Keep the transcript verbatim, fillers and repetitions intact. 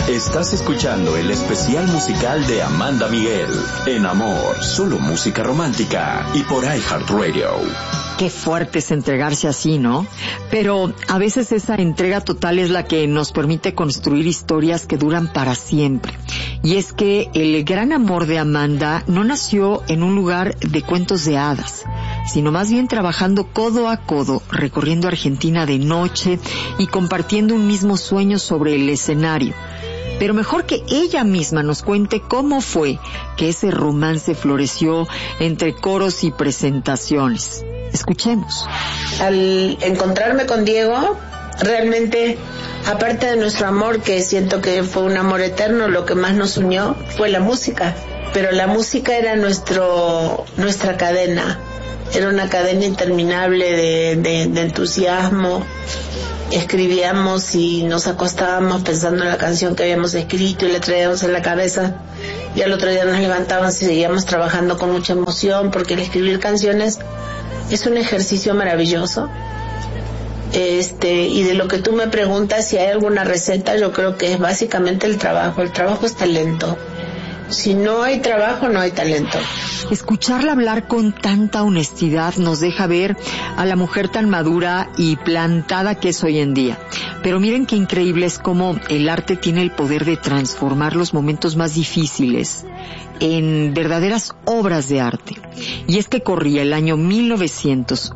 Estás escuchando el especial musical de Amanda Miguel en Amor, solo música romántica y por iHeartRadio. Qué fuerte es entregarse así, ¿no? Pero a veces esa entrega total es la que nos permite construir historias que duran para siempre. Y es que el gran amor de Amanda no nació en un lugar de cuentos de hadas, sino más bien trabajando codo a codo, recorriendo Argentina de noche y compartiendo un mismo sueño sobre el escenario. Pero mejor que ella misma nos cuente cómo fue que ese romance floreció entre coros y presentaciones. Escuchemos. Al encontrarme con Diego, realmente, aparte de nuestro amor, que siento que fue un amor eterno, lo que más nos unió fue la música. Pero la música era nuestro, nuestra cadena. Era una cadena interminable de, de, de entusiasmo. Escribíamos y nos acostábamos pensando en la canción que habíamos escrito y la traíamos en la cabeza, y al otro día nos levantábamos y seguíamos trabajando con mucha emoción, porque el escribir canciones es un ejercicio maravilloso. Este, y de lo que tú me preguntas si hay alguna receta, yo creo que es básicamente el trabajo. El trabajo es talento. Si no hay trabajo, no hay talento. Escucharla hablar con tanta honestidad nos deja ver a la mujer tan madura y plantada que es hoy en día. Pero miren qué increíble es cómo el arte tiene el poder de transformar los momentos más difíciles en verdaderas obras de arte. Y es que corría el año mil novecientos